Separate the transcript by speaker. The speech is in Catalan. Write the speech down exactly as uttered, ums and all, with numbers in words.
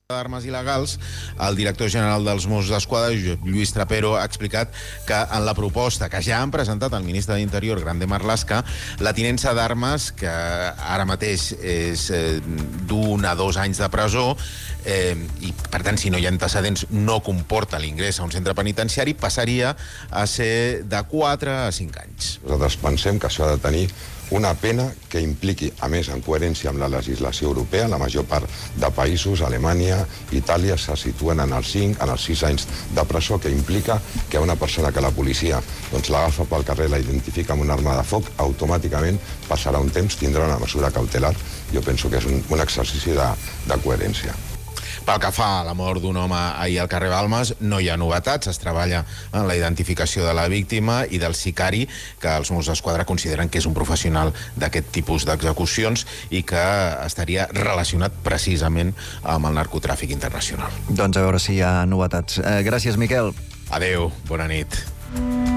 Speaker 1: d'armes il·legals, el director general dels Mossos d'Esquadra, Lluís Trapero, ha explicat que en la proposta que ja han presentat el ministre d'Interior, Grande Marlaska, la tinença d'armes, que ara mateix és eh, d'un a dos anys de presó, eh, i per tant, si no hi ha antecedents, no comporta l'ingrés a un centre penitenciari, passaria a ser de quatre a cinc anys.
Speaker 2: Nosaltres pensem que això ha de tenir una pena que impliqui, a més, en coherència amb la legislació europea. La major part de països, Alemanya, Itàlia, se situen en els cinc, en els sis anys de presó, que implica que una persona que la policia doncs, l'agafa pel carrer, la identifica amb una arma de foc, automàticament passarà un temps, tindrà una mesura cautelar. Jo penso que és un, un exercici de, de coherència.
Speaker 1: Pel que fa a la mort d'un home ahir al carrer Balmes, no hi ha novetats. Es treballa en la identificació de la víctima i del sicari, que els Mossos d'Esquadra consideren que és un professional d'aquest tipus d'execucions i que estaria relacionat precisament amb el narcotràfic internacional.
Speaker 3: Doncs a veure si hi ha novetats. Eh, gràcies, Miquel.
Speaker 1: Adéu, bona nit.